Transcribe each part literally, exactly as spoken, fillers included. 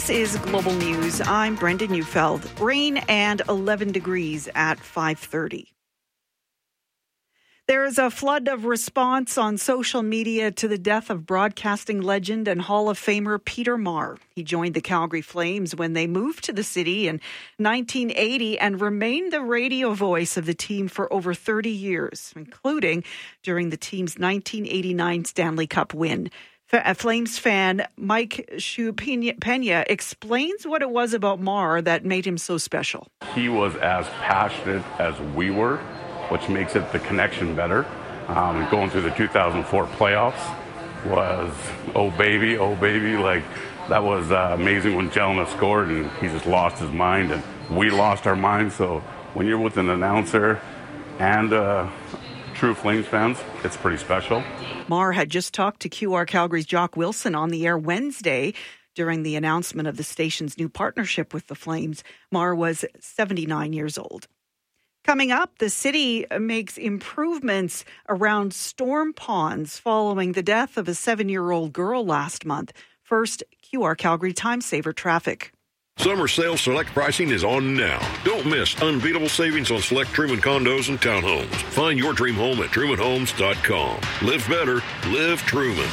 This is Global News. I'm Brenda Neufeld. Rain and eleven degrees at five thirty. There is a flood of response on social media to the death of broadcasting legend and Hall of Famer Peter Maher. He joined the Calgary Flames when they moved to the city in nineteen eighty and remained the radio voice of the team for over thirty years, including during the team's nineteen eighty-nine Stanley Cup win. Flames fan Mike Pena explains what it was about Maher that made him so special. He was as passionate as we were, which makes it the connection better. Um, going through the two thousand four playoffs was, oh baby, oh baby, like that was uh, amazing when Jelena scored and he just lost his mind and we lost our minds. So when you're with an announcer and uh, true Flames fans, it's pretty special. Maher had just talked to Q R Calgary's Jock Wilson on the air Wednesday during the announcement of the station's new partnership with the Flames. Maher was seventy-nine years old. Coming up, the city makes improvements around storm ponds following the death of a seven-year-old girl last month. First, Q R Calgary Time Saver traffic. Summer sale select pricing is on now. Don't miss unbeatable savings on select Truman condos and townhomes. Find your dream home at truman homes dot com. Live better, live Truman.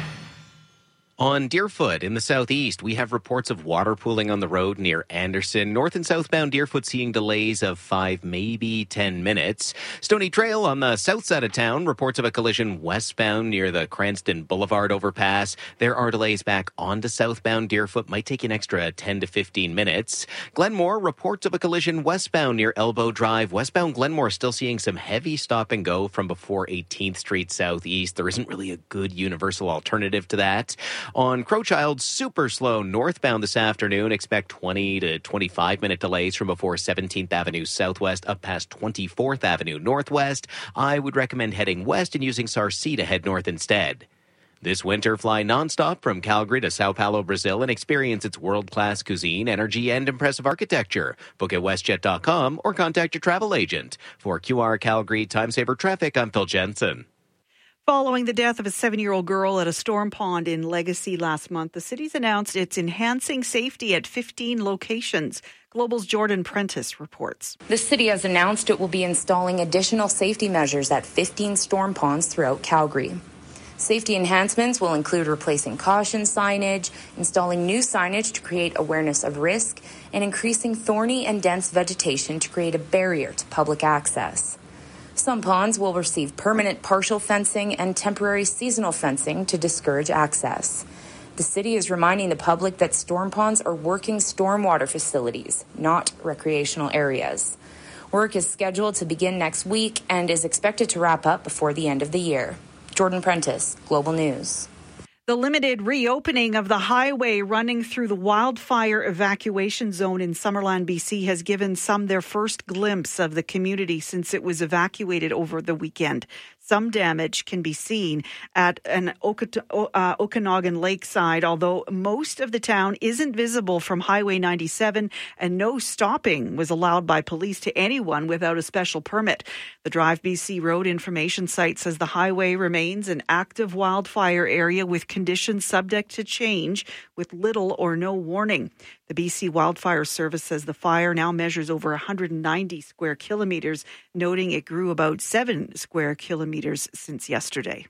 On Deerfoot in the southeast, we have reports of water pooling on the road near Anderson. North and southbound Deerfoot seeing delays of five, maybe ten minutes. Stony Trail on the south side of town, reports of a collision westbound near the Cranston Boulevard overpass. There are delays back onto southbound Deerfoot, might take an extra ten to fifteen minutes. Glenmore, reports of a collision westbound near Elbow Drive. Westbound Glenmore still seeing some heavy stop and go from before eighteenth Street southeast. There isn't really a good universal alternative to that. On Crowchild, super slow northbound this afternoon. Expect twenty to twenty-five minute delays from before seventeenth Avenue Southwest up past twenty-fourth Avenue Northwest. I would recommend heading west and using Sarcee to head north instead. This winter, fly nonstop from Calgary to Sao Paulo, Brazil, and experience its world-class cuisine, energy, and impressive architecture. Book at westjet dot com or contact your travel agent. For Q R Calgary Time Saver Traffic, I'm Phil Jensen. Following the death of a seven-year-old girl at a storm pond in Legacy last month, the city's announced it's enhancing safety at fifteen locations. Global's Jordan Prentice reports. The city has announced it will be installing additional safety measures at fifteen storm ponds throughout Calgary. Safety enhancements will include replacing caution signage, installing new signage to create awareness of risk, and increasing thorny and dense vegetation to create a barrier to public access. Some ponds will receive permanent partial fencing and temporary seasonal fencing to discourage access. The city is reminding the public that storm ponds are working stormwater facilities, not recreational areas. Work is scheduled to begin next week and is expected to wrap up before the end of the year. Jordan Prentice, Global News. The limited reopening of the highway running through the wildfire evacuation zone in Summerland, B C has given some their first glimpse of the community since it was evacuated over the weekend. Some damage can be seen at an uh, Okanagan Lakeside, although most of the town isn't visible from Highway ninety-seven, and no stopping was allowed by police to anyone without a special permit. The Drive B C Road information site says the highway remains an active wildfire area with conditions subject to change with little or no warning. The B C Wildfire Service says the fire now measures over one hundred ninety square kilometres, noting it grew about seven square kilometres since yesterday.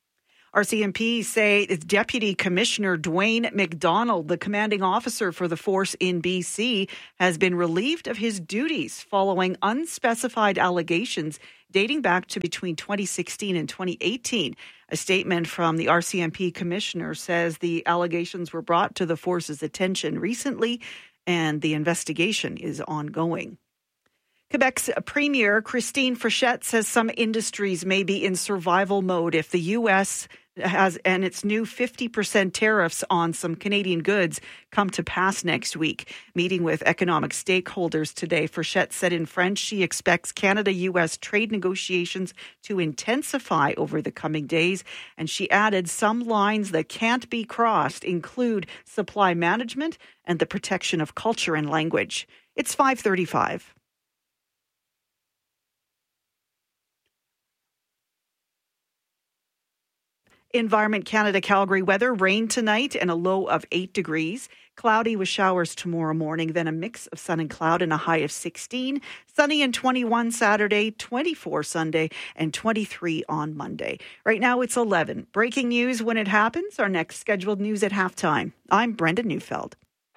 R C M P say its Deputy Commissioner Dwayne McDonald, the commanding officer for the force in B C, has been relieved of his duties following unspecified allegations dating back to between twenty sixteen and twenty eighteen. A statement from the R C M P commissioner says the allegations were brought to the force's attention recently and the investigation is ongoing. Quebec's Premier Christine Frechette says some industries may be in survival mode if the U S has and its new fifty percent tariffs on some Canadian goods come to pass next week. Meeting with economic stakeholders today, Frechette said in French she expects Canada-U S trade negotiations to intensify over the coming days. And she added some lines that can't be crossed include supply management and the protection of culture and language. It's five thirty-five. Environment Canada Calgary weather, rain tonight and a low of eight degrees. Cloudy with showers tomorrow morning, then a mix of sun and cloud and a high of sixteen. Sunny and twenty-one Saturday, twenty-four Sunday, and twenty-three on Monday. Right now it's eleven. Breaking news when it happens. Our next scheduled news at halftime. I'm Brenda Neufeld.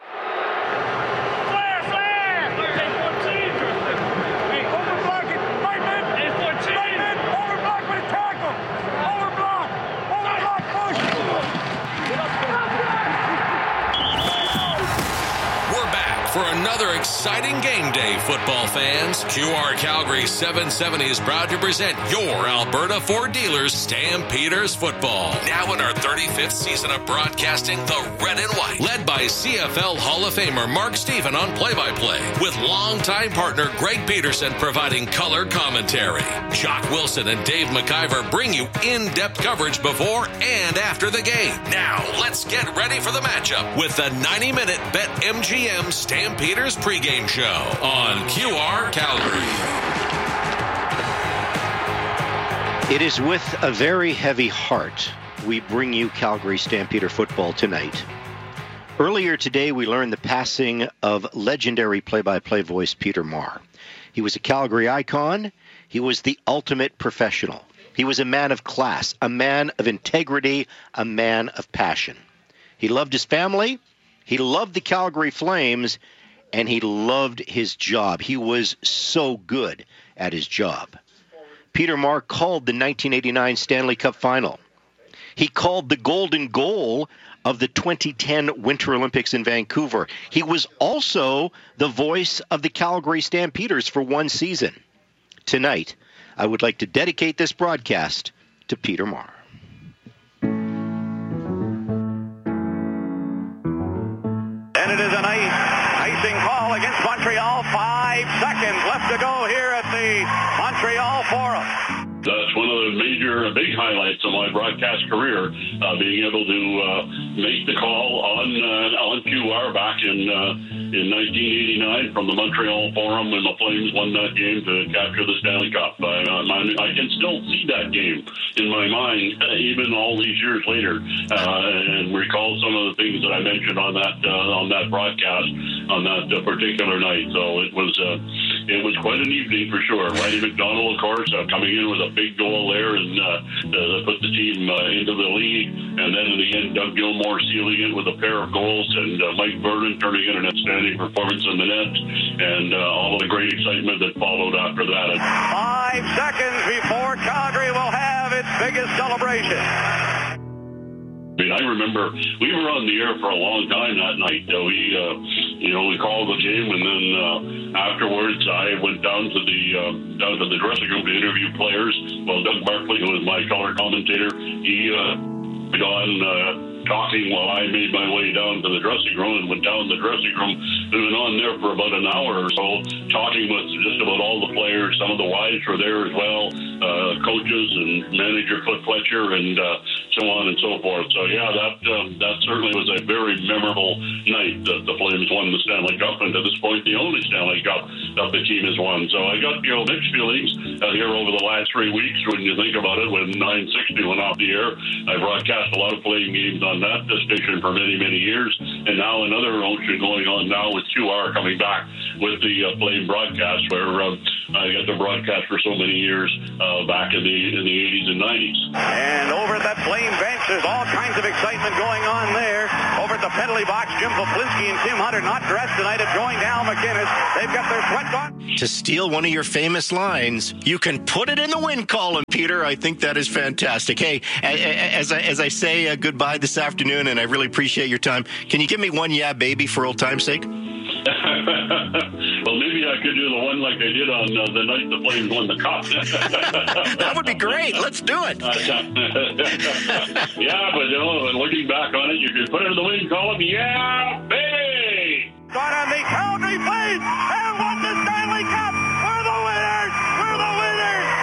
For another exciting game day, football fans. Q R Calgary seven seventy is proud to present your Alberta Ford dealers, Stampeders Football. Now in our thirty-fifth season of broadcasting the red and white. Led by C F L Hall of Famer Mark Stephen on play-by-play. With longtime partner Greg Peterson providing color commentary. Jock Wilson and Dave McIver bring you in-depth coverage before and after the game. Now let's get ready for the matchup with the ninety-minute BetMGM Stampeders Stampeders pregame show on Q R Calgary. It is with a very heavy heart we bring you Calgary Stampeder football tonight. Earlier today, we learned the passing of legendary play-by-play voice Peter Maher. He was a Calgary icon. He was the ultimate professional. He was a man of class, a man of integrity, a man of passion. He loved his family. He loved the Calgary Flames, and he loved his job. He was so good at his job. Peter Maher called the nineteen eighty-nine Stanley Cup Final. He called the golden goal of the twenty ten Winter Olympics in Vancouver. He was also the voice of the Calgary Stampeders for one season. Tonight, I would like to dedicate this broadcast to Peter Maher. And it is an icing call against Montreal. Five seconds left to go here at the Montreal Forum. That's one of the major, big highlights of my broadcast career, uh, being able to uh, make the call on uh, on Q R back in uh, in nineteen eighty-nine from the Montreal Forum when the Flames won that game to capture the Stanley Cup. I, I, I can still see that game in my mind, uh, even all these years later, uh, and recall some of the things that I mentioned on that uh, on that broadcast on that uh, particular night. So it was uh, it was quite an evening for sure. Randy McDonald, of course, uh, coming in with a big goal there and uh, uh, put the team uh, into the lead. And then in the end, Doug Gilmour sealing it with a pair of goals and uh, Mike Vernon turning in an outstanding performance in the net and uh, all of the great excitement that followed after that. Five seconds before Calgary will have its biggest celebration. I mean, I remember we were on the air for a long time that night. Uh, we, uh, you know, we called the game, and then uh, afterwards, I went down to the uh, down to the dressing room to interview players. Well, Doug Barkley, who was my color commentator, he uh, went on uh, talking while I made my way down to the dressing room and went down to the dressing room. We went on there for about an hour or so, talking with just about all the players. Some of the wives were there as well, uh, coaches and manager Cliff Fletcher, and uh, so on and so forth. So yeah, that um, that certainly was a very memorable night that the Flames won the Stanley Cup, and to this point, the only Stanley Cup that the team has won. So I got, you know, mixed feelings uh, here over the last three weeks when you think about it. When nine sixty went off the air, I broadcast a lot of Flame games on that station for many, many years, and now another motion going on now with Q R coming back with the uh, Flame broadcast, where uh, I got to broadcast for so many years uh, back in the in the eighties and nineties. And over at that Flame bench, there's all kinds of excitement going on there. Over at the penalty box, Jim Poplinski and Tim Hunter not dressed tonight, enjoying Al McInnes. They've got their sweat on. To steal one of your famous lines, you can put it in the win column, Peter. I think that is fantastic. Hey, as I, as I say uh, goodbye this afternoon, and I really appreciate your time, can you give me one yeah, baby, for old time's sake? Well, maybe I could do the one like I did on uh, the night the Flames won the Cup. That would be great. Let's do it. Uh, yeah, but you know, looking back on it, you can put it in the win column. Yeah, baby! Got on the Calgary Flames.